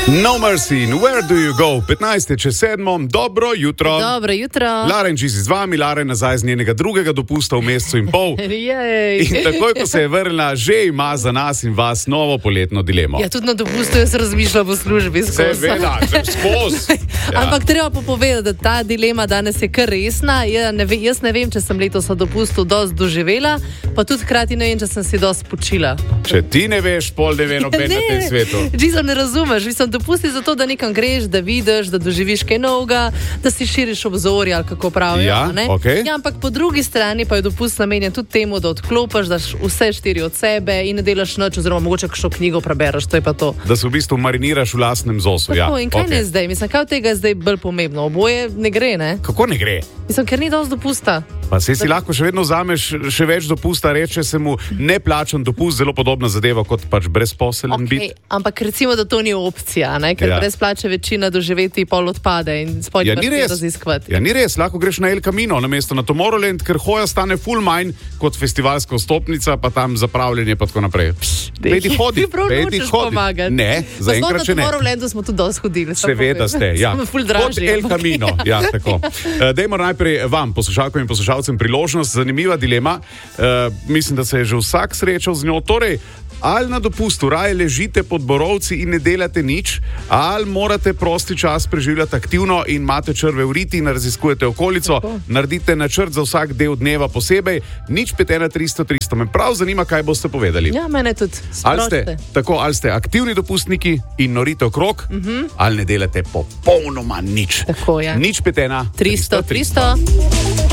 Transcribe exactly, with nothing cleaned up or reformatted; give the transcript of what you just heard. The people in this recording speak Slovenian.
No Mercy, Where do you go? petnajst čez sedmo, dobro jutro. Dobro jutro. Laren Čizi z vami, Laren nazaj z njenega drugega dopusta v mesecu in pol. Jej. In takoj, ko se je vrnila, že ima za nas in vas novo poletno dilemo. Ja, tudi na dopustu jaz razmišljam v službi skozi. Seveda, skozi. Ja. Ampak treba pa povedati, da ta dilema danes je kar resna. Ja, ne ve, jaz ne vem, če sem letos na dopustu dosti doživela, pa tudi hkrati ne vem, če sem si dosti počila. Če ti ne veš, pol ne ve noben na tem svetu. Džizo, ne razumeš, mislim, dopusti zato, da nekam greš, da vidiš, da doživiš kaj novega, da si širiš obzorje, ali kako pravijo. Ja, ne? Okay. Ja, ampak po drugi strani pa je dopust namenjen tudi temu, da odklopiš, daš vse štiri od sebe in ne delaš nič, oziroma mogoče kakšno knjigo prebereš, to je pa to. Da se v bistvu mariniraš v lastnem zosu. Tako, ja. In kaj okay. ne zdaj? Mislim, kaj od tega je zdaj bolj pomembno? Oboje ne gre, ne? Kako ne gre? Mislim, ker ni dosti dopusta. Pa se si lahko še vedno vzameš še več dopusta, reče se mu neplačan dopust, zelo podobna zadeva kot pač brezposeln Okay, biti. ampak recimo, da to ni opcija, ne? Ker Ja. brez plače večina doživeti pol odpade in sploh Ja, ne ni moreš res. raziskovati. Ja, ni res, lahko greš na El Camino namesto na Tomorrowland, ker hoja stane full manj kot festivalska vstopnica, pa tam zapravljanje pa tako naprej. Pejdi hodi, Ti prav pejdi nočeš hodi. pomagati. Ne, zaenkrat še Na ne. Tomorrowlandu smo tudi dosti hodili. samo Seveda povem. ste, ja. Samo ful Kot dražje. El Camino, ja, tako. Uh, dajmo najprej vam, poslušalkam in poslušalcem, priložnost, zanimiva dilema. Uh, mislim, da se je že vsak srečal z njo. Torej, ali na dopustu raje ležite pod borovci in ne delate nič, ali morate prosti čas preživljati aktivno in imate črve v riti in raziskujete okolico, Tako. naredite načrt za vsak del dneva posebej, nič pet ena tristo tristo. Me prav zanima, kaj boste povedali. Ja, mene tudi. Ali ste, Spročite. tako, ali ste aktivni dopustniki in norite okrog, uh -huh. ali ne delate popolnoma nič. Tako, ja. Nič pet ena tristo, tristo.